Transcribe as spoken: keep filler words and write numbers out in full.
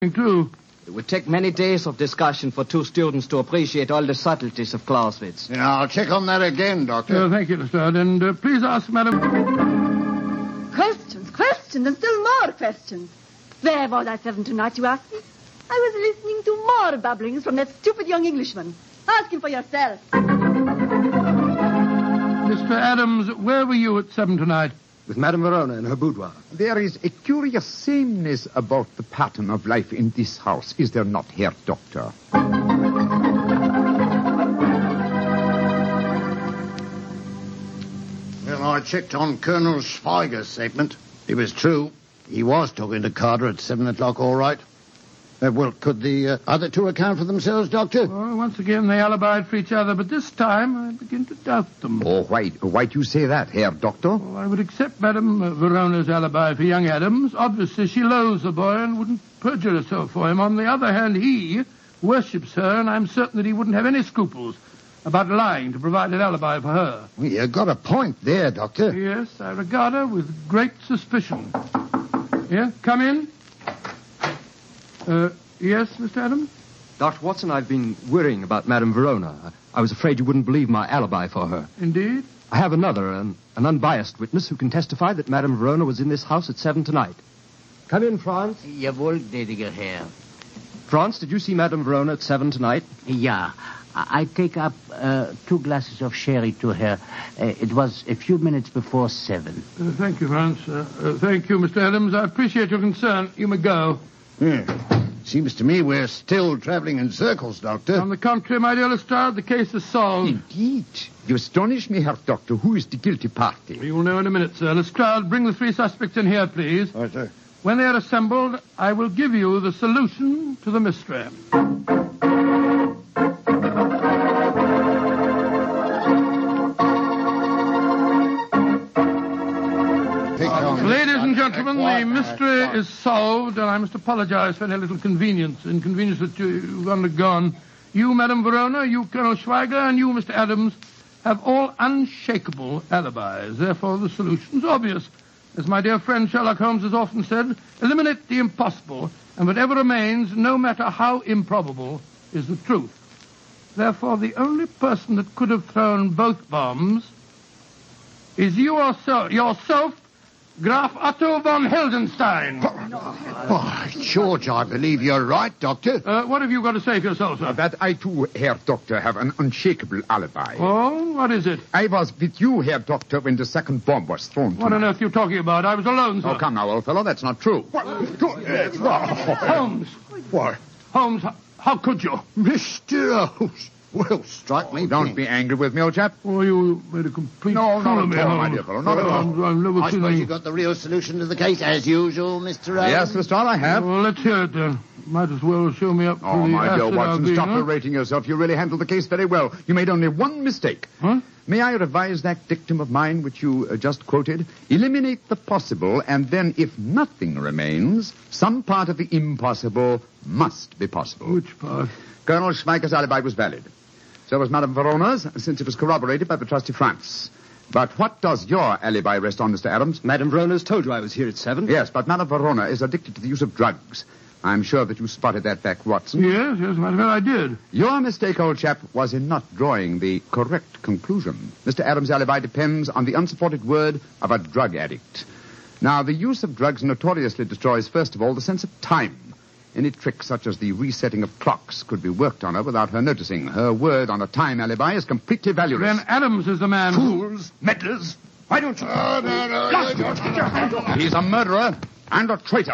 too. It would take many days of discussion for two students to appreciate all the subtleties of Clausewitz. Yeah, I'll check on that again, Doctor. Uh, thank you, Lestrade. And uh, please ask Madam... Questions, questions, and still more questions. Where was I seven tonight, you ask me? I was listening to more babblings from that stupid young Englishman. Ask him for yourself. Mister Adams, where were you at seven tonight? With Madame Verona in her boudoir. There is a curious sameness about the pattern of life in this house, is there not, Herr Doctor? Well, I checked on Colonel Schweiger's statement. It was true. He was talking to Carter at seven o'clock, all right. Uh, well, could the uh, other two account for themselves, Doctor? Well, once again, they alibied for each other, but this time I begin to doubt them. Oh, why, why do you say that, Herr Doctor? Well, I would accept Madame Verona's alibi for young Adams. Obviously, she loathes the boy and wouldn't perjure herself for him. On the other hand, he worships her, and I'm certain that he wouldn't have any scruples about lying to provide an alibi for her. Well, you got a point there, Doctor. Yes, I regard her with great suspicion. Here, come in. Uh, yes, Mister Adams? Doctor Watson, I've been worrying about Madame Verona. I was afraid you wouldn't believe my alibi for her. Indeed? I have another, an, an unbiased witness who can testify that Madame Verona was in this house at seven tonight. Come in, Franz. Jawohl, gnädiger Herr. Franz, did you see Madame Verona at seven tonight? Ja. I take up uh, two glasses of sherry to her. Uh, it was a few minutes before seven. Uh, thank you, Franz. Uh, uh, thank you, Mister Adams. I appreciate your concern. You may go. Yeah. Seems to me we're still traveling in circles, Doctor. On the contrary, my dear Lestrade, the case is solved. Indeed. You astonish me, Herr Doctor. Who is the guilty party? You will know in a minute, sir. Lestrade, bring the three suspects in here, please. Right, sir. When they are assembled, I will give you the solution to the mystery. Ladies and gentlemen, the mystery is solved, and I must apologize for any little convenience, inconvenience that you've undergone. You, Madame Verona, you, Colonel Schweiger, and you, Mister Adams, have all unshakable alibis. Therefore, the solution's obvious. As my dear friend Sherlock Holmes has often said, eliminate the impossible, and whatever remains, no matter how improbable, is the truth. Therefore, the only person that could have thrown both bombs is you yourself, yourself Graf Otto von Heldenstein. Oh, George, I believe you're right, Doctor. Uh, what have you got to say for yourself, sir? Uh, that I, too, Herr Doctor, have an unshakable alibi. Oh, what is it? I was with you, Herr Doctor, when the second bomb was thrown. What on earth are you talking about? I was alone, sir. Oh, come now, old fellow, that's not true. What? Holmes. What? Holmes, how, how could you? Mister Holmes. Well, strike me. Don't be angry with me, old chap. Oh, you made a complete No, fool not of me, at all, Holmes. my dear fellow, not at all. Holmes, I've never I seen suppose any... you got the real solution to the case, as usual, Mister Adams. Yes, Lestrade, I have. Well, let's hear it, then. Might as well show me up Oh, to the my dear acid Watson, I'll stop be, huh? berating yourself. You really handled the case very well. You made only one mistake. Huh? May I revise that dictum of mine which you uh, just quoted? Eliminate the possible, and then if nothing remains, some part of the impossible must be possible. Which part? Colonel Schweiger's alibi was valid. So was Madame Verona's, since it was corroborated by the trusty Franz. But what does your alibi rest on, Mister Adams? Madame Verona's told you I was here at seven. Yes, but Madame Verona is addicted to the use of drugs. I'm sure that you spotted that back, Watson. Yes, yes, matter of fact, I did. Your mistake, old chap, was in not drawing the correct conclusion. Mister Adams' alibi depends on the unsupported word of a drug addict. Now, the use of drugs notoriously destroys, first of all, the sense of time. Any trick such as the resetting of clocks could be worked on her without her noticing. Her word on a time alibi is completely valueless. Then Adams is the man... Fools, meddlers, why don't you... Oh, no, no, no, no, no. He's a murderer and a traitor.